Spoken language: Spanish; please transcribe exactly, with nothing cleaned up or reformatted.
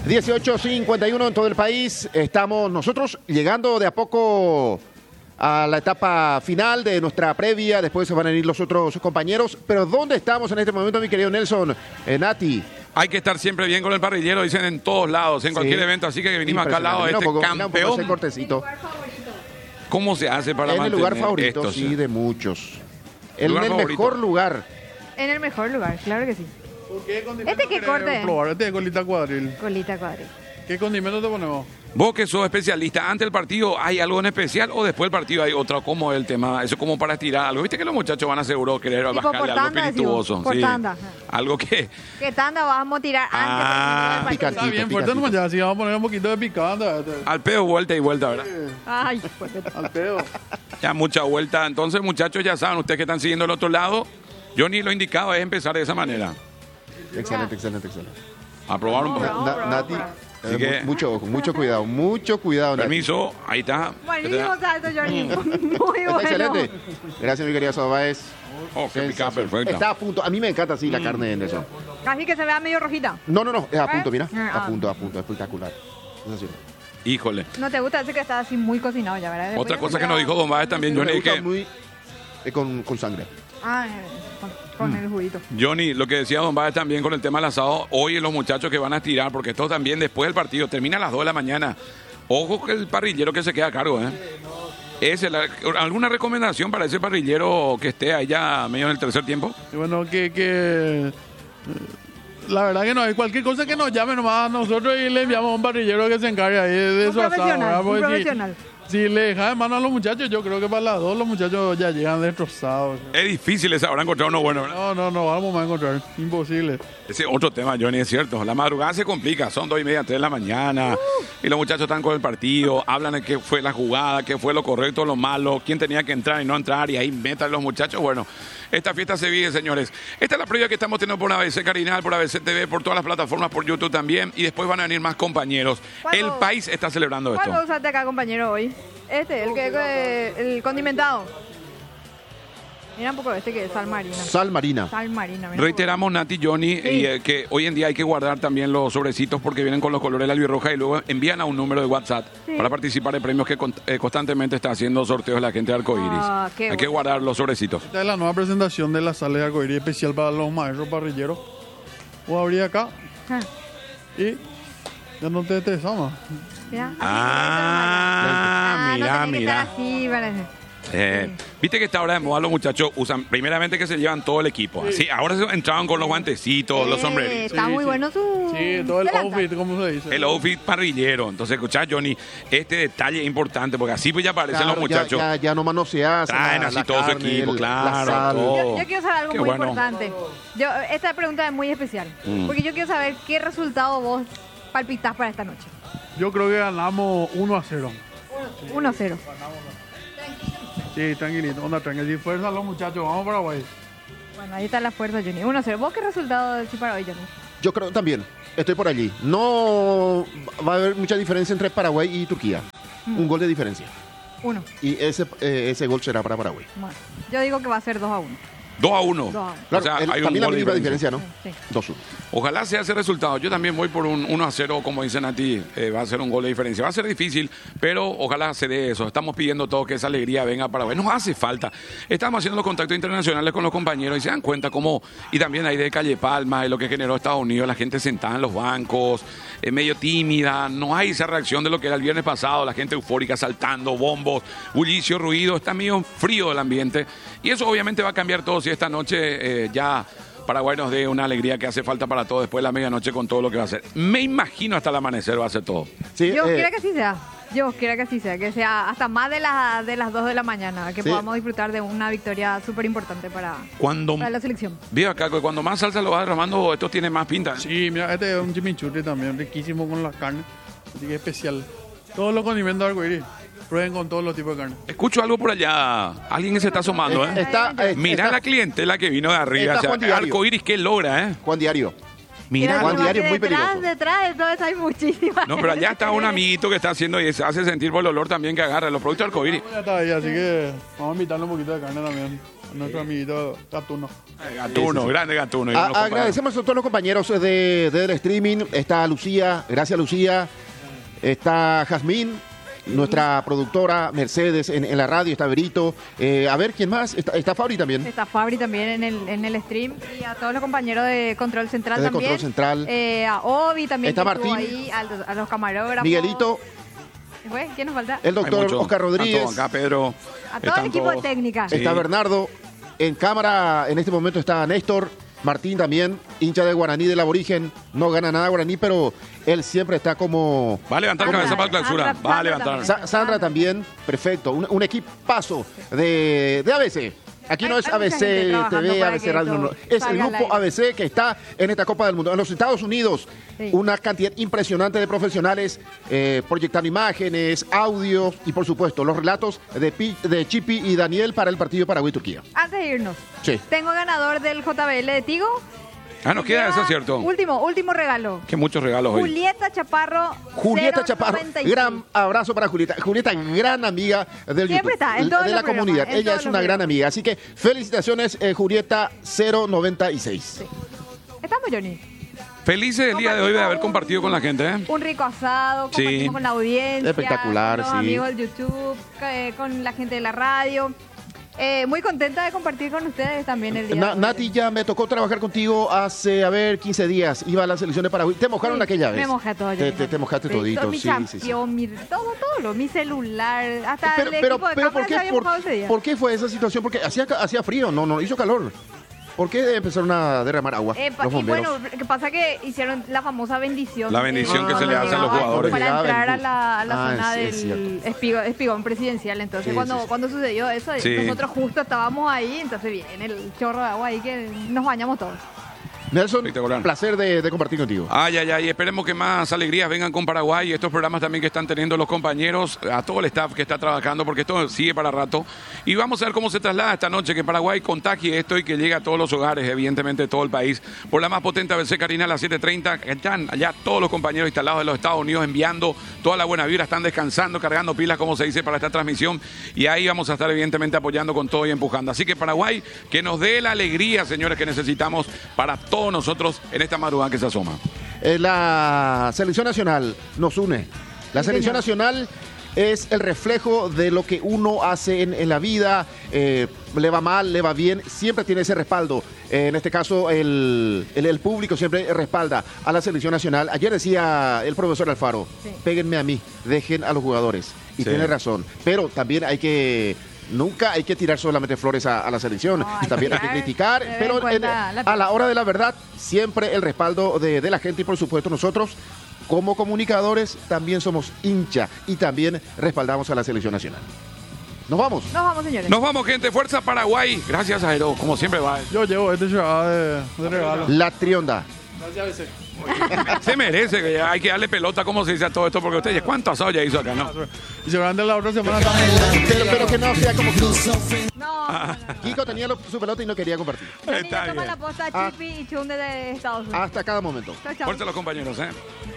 dieciocho cincuenta y uno en todo el país. Estamos nosotros llegando de a poco a la etapa final de nuestra previa. Después se van a ir los otros compañeros. Pero ¿dónde estamos en este momento, mi querido Nelson? Eh, Nati. Hay que estar siempre bien con el parrillero, dicen en todos lados, en cualquier sí. evento. Así que venimos acá al lado de este poco, campeón. Ese cortecito. ¿Cómo se hace para en mantener el lugar favorito, esto, sí, de muchos. En lugar el favorito. mejor lugar. En el mejor lugar, claro que sí. ¿Qué ¿Este qué corte? Probar? Este es colita cuadril. Colita cuadril. ¿Qué condimento te ponemos? Vos que sos especialista, ¿antes del partido hay algo en especial o después del partido hay otra? ¿Cómo es el tema? Eso como para estirar algo. Viste que los muchachos van a seguro querer tipo bajarle algo tanda, espirituoso. Por sí. tanda. Algo que... ¿Qué tanda vamos a tirar Ah, antes? picantito, Está bien fuerte nomás ya, así vamos a poner un poquito de picante. Al pedo, vuelta y vuelta, ¿verdad? Ay, pues. Al pedo. Ya mucha vuelta. Entonces, muchachos, ya saben, ustedes que están siguiendo el otro lado, yo ni lo indicado es empezar de esa manera. Excelente, excelente, excelente. A probar un poco. Na- Nati, Así eh, que- mu- mucho ojo, mucho cuidado, mucho cuidado. Nati. Permiso, ahí está. Buenísimo salto, Johnny. Muy Está bueno. excelente. Gracias, mi querida Sobaez. Oh, qué picada Sensación. perfecta. Está a punto. A mí me encanta así la carne de Anderson. Así que se vea medio rojita. No, no, no. Es a punto, mira. Ah. A punto, a punto. Espectacular. Sensación. Híjole. No te gusta ese que está así muy cocinado ya, ¿verdad? Otra Después cosa que ya- nos dijo Don Báez también, Me Johnny, es gusta que... muy eh, con, con sangre. Ah, eh, con, con el juguito. Johnny, lo que decía Don Báez también con el tema del asado, hoy los muchachos que van a estirar, porque esto también después del partido, termina a las dos de la mañana. Ojo que el parrillero que se queda a cargo, ¿eh? ¿Es el- ¿Alguna recomendación para ese parrillero que esté ahí ya medio en el tercer tiempo? Y bueno, que, que... eh, La verdad que no hay cualquier cosa que nos llame nomás a nosotros y le enviamos a un parrillero que se encargue ahí de Un su asado. profesional, ¿verdad? un Porque si- profesional. Si le dejas de mano a los muchachos, yo creo que para las dos los muchachos ya llegan destrozados. Es difícil esa, habrá encontrado uno bueno, ¿verdad? No, no, no vamos a encontrar. Imposible. Ese otro tema, Johnny, es cierto. La madrugada se complica, son dos y media, tres de la mañana, y los muchachos están con el partido, hablan de qué fue la jugada, qué fue lo correcto, lo malo, quién tenía que entrar y no entrar, y ahí metan los muchachos. Bueno, esta fiesta se vive, señores. Esta es la previa que estamos teniendo por A B C Carinal, por A B C T V, por todas las plataformas, por YouTube también, y después van a venir más compañeros. ¿Cuándo? El país está celebrando esto. ¿Cuál usaste acá, compañero, hoy? Este, el que que- el condimentado. Mira un poco este que es sal marina. Sal marina. Sal marina. mira. Reiteramos, Nati, Johnny, Sí. y, eh, que hoy en día hay que guardar también los sobrecitos porque vienen con los colores de la albirroja y luego envían a un número de WhatsApp Sí. para participar de premios que con- eh, constantemente está haciendo sorteos la gente de Arcoiris. Ah, qué hay bueno. que guardar los sobrecitos. Esta es la nueva presentación de la sala de arcoíris especial para los maestros parrilleros. Vos abrí acá Ah, y ya no te estresamos. mira. Ah, Ah, mira, no tenía que mira. estar así, parece. Eh, Viste que esta hora de moda los muchachos usan, primeramente que se llevan todo el equipo. Así, ahora se entraban con los guantecitos, los Eh, sombreritos. Está Sí, muy sí. bueno su. Sí, todo el delantal. outfit, ¿cómo se dice? El outfit parrillero. Entonces, escuchá, Johnny, este detalle es importante porque así pues ya aparecen Claro, los ya- muchachos. Ya, ya no manoseas. Traen la- así la todo su carne, equipo, el- claro, la sal. todo. Yo, yo quiero saber algo Qué muy bueno. importante. Yo, esta pregunta es muy especial. Mm. Porque yo quiero saber qué resultado vos palpitás para esta noche. Yo creo que ganamos uno a cero. uno a cero. Sí, tranquilito, onda tranquila. Si fuerza los muchachos, vamos a Paraguay. Bueno, ahí está la fuerza, Johnny. uno a cero. ¿Vos qué resultado decís para hoy, Johnny? Yo creo también. Estoy por allí. No va a haber mucha diferencia entre Paraguay y Turquía. Un gol de diferencia. uno. Y ese, eh, ese gol será para Paraguay. Bueno, yo digo que va a ser dos a uno. dos a uno. dos a uno. Claro, O sea, el- hay un también la gol de mínima diferencia. diferencia, ¿no? Sí. dos uno. Ojalá sea ese resultado. Yo también voy por un uno a cero, como dicen a ti. Eh, va a ser un gol de diferencia. Va a ser difícil, pero ojalá se dé eso. Estamos pidiendo todo que esa alegría venga para Paraguay. Nos hace falta. Estamos haciendo los contactos internacionales con los compañeros y se dan cuenta cómo, y también ahí de Calle Palma, de lo que generó Estados Unidos, la gente sentada en los bancos, eh, medio tímida. No hay esa reacción de lo que era el viernes pasado, la gente eufórica saltando, bombos, bullicio, ruido. Está medio frío el ambiente. Y eso obviamente va a cambiar todo si esta noche eh, ya Paraguay nos dé una alegría que hace falta para todo después de la medianoche con todo lo que va a hacer. Me imagino hasta el amanecer va a ser todo. Sí, Dios eh, quiera que así sea. Dios quiera que así sea. Que sea hasta más de, las de las dos de la mañana. Que Sí. podamos disfrutar de una victoria súper importante para, Cuando para la selección. Viva acá, que cuando más salsa lo va derramando, esto tiene más pinta. Sí, mira, este es un chimichurri también, riquísimo con la carne. Así que especial. Todos los condimentos de arcoíris. Prueben con todos los tipos de carne. Escucho algo por allá. Alguien que se está asomando, ¿eh? está, eh, Mirá está la clientela que vino de arriba. está O sea, Juan Diario. Arcoiris, ¿qué logra, eh? Juan Diario. Mirá. Juan Diario es muy detrás, peligroso. detrás de todo eso hay muchísimas. No, pero allá está un amiguito que está haciendo y se hace sentir por el olor también que agarra los productos de arcoíris. Ya está ahí, así que vamos a invitarle un poquito de carne también. nuestro amiguito Gatuno. Gatuno, Sí, sí. grande Gatuno. y A- unos compañeros. agradecemos a todos los compañeros de, de- del streaming. Está Lucía, gracias Lucía. Está Jazmín, nuestra productora, Mercedes en, en la radio, está Berito. Eh, a ver, ¿quién más? Está, está Fabri también. Está Fabri también en el, en el stream y a todos los compañeros de Control Central De también. Control Central. Eh, a Obi también. Está que estuvo Martín. ahí, a, los- a los camarógrafos. Miguelito, Güey, ¿quién nos falta? el Hay doctor muchos. Oscar Rodríguez. Están todos acá, Pedro. A todo el Están equipo de todos. técnica. Sí. Está Bernardo. En cámara, en este momento está Néstor. Martín también, hincha de Guaraní del Aborigen. No gana nada Guaraní, pero él siempre está como... Va a levantar Sandra, cabeza para la clausura. Sandra, Va a Sandra levantar. también. Sa- Sandra también, perfecto. Un, un equipazo de, de A B C. Aquí no Hay- es hay mucha gente A B C trabajando T V, para A B C que Radio. esto No, no. Es el salga al grupo aire. A B C que está en esta Copa del Mundo. En los Estados Unidos, Sí. una cantidad impresionante de profesionales eh, proyectando imágenes, audios y, por supuesto, los relatos de, Pi- de Chipi y Daniel para el partido Paraguay-Turquía. Antes de irnos, Sí. tengo ganador del J B L de Tigo. Ah, nos que queda lleva- eso, ¿cierto? Último, último regalo. Que muchos regalos hoy. Julieta Chaparro. Julieta cero Chaparro, noventa y seis. gran abrazo para Julieta. Julieta, gran amiga del Siempre YouTube, está, en todos de los la programas, comunidad. en Ella todos es los una gran programas. amiga. Así que felicitaciones, eh, Julieta cero noventa y seis. Estamos, Johnny. Felices el día de hoy de haber compartido con la gente. ¿eh? Un rico asado, Sí. compartimos con la audiencia. Espectacular, con los sí. amigos del YouTube, eh, con la gente de la radio. Eh, muy contenta de compartir con ustedes también el día Na- de hoy. Nati, ya me tocó trabajar contigo hace, a ver, quince días. Iba a la selección de Paraguay. ¿Te mojaron Sí, aquella vez? Me mojé todo. Te, Johnny. te- te mojaste Sí, todito, todo, mi sí, sí, sí. champion, mi- todo, todo, lo, mi celular, hasta Pero, el pero, equipo de pero cámara ¿por, se qué, había por, mojado ese día. por qué fue esa situación? Porque hacía, ca- hacía frío, no, no, hizo calor. ¿Por qué empezaron a derramar agua Eh, pa- los y bomberos? bueno, lo que pasa que hicieron la famosa bendición. La bendición de- que se le hace a los jugadores. Para Llegaba el entrar a bus. la, a la Ah, zona sí, es del cierto. espigo- espigón presidencial. Entonces, Sí, cuando, sí, sí. cuando sucedió eso, Sí. nosotros justo estábamos ahí, entonces viene el chorro de agua ahí que nos bañamos todos. Nelson, Espectacular. placer de, de compartir contigo. Ay, ay, ay, esperemos que más alegrías vengan con Paraguay y estos programas también que están teniendo los compañeros, a todo el staff que está trabajando, porque esto sigue para rato. Y vamos a ver cómo se traslada esta noche, que Paraguay contagie esto y que llegue a todos los hogares, evidentemente de todo el país. Por la más potente A B C Karina a las siete treinta, están allá todos los compañeros instalados de los Estados Unidos enviando toda la buena vibra, están descansando, cargando pilas, como se dice, para esta transmisión. Y ahí vamos a estar evidentemente apoyando con todo y empujando. Así que Paraguay, que nos dé la alegría, señores, que necesitamos para todos nosotros en esta madrugada que se asoma. Eh, la selección nacional nos une. La Sí, selección señor. nacional es el reflejo de lo que uno hace en, en la vida. Eh, le va mal, le va bien, siempre tiene ese respaldo. Eh, en este caso, el, el, el público siempre respalda a la selección nacional. Ayer decía el profesor Alfaro, Sí. péguenme a mí, dejen a los jugadores. Y Sí. tiene razón. Pero también hay que... Nunca hay que tirar solamente flores a, a la selección. No, hay y que también hay que tirar, criticar. tener en Pero en- cuenta la- a la hora de la verdad, siempre el respaldo de, de la gente y por supuesto nosotros como comunicadores también somos hincha y también respaldamos a la selección nacional. Nos vamos. Nos vamos, señores. Nos vamos, gente. Fuerza Paraguay. Gracias, Jairo. Como siempre va. Yo llevo este llevaba de, de regalo. La Trionda. Gracias, A B C. Se merece, que hay que darle pelota, como se dice a todo esto, porque ustedes, ¿cuánto asado ya hizo acá, no? Y seguramente la otra semana también. Pero, pero que no sea como Kiko. No, no, no. Kiko tenía lo- su pelota y no quería compartir. Johnny Está le toma bien. la posta Ah. a Chippy y Chunde de Estados Unidos. Hasta cada momento. Chau, chau. Fuerza a los compañeros, ¿eh?